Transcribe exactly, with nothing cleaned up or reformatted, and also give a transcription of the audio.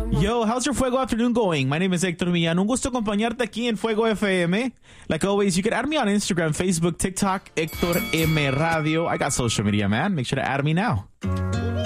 Yo, how's your Fuego afternoon going? My name is Hector Millán. Un gusto acompañarte aquí en Fuego F M. Like always, you can add me on Instagram, Facebook, TikTok, Hector M Radio. I got social media, man. Make sure to add me now.